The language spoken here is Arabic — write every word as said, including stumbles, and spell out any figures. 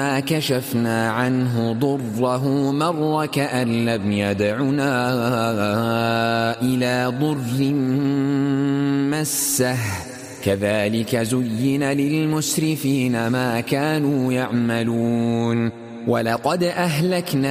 كشفنا عنه ضره مر كأن لم يدعنا إلى ضر مسه كذلك زين للمسرفين ما كانوا يعملون ولقد أهلكنا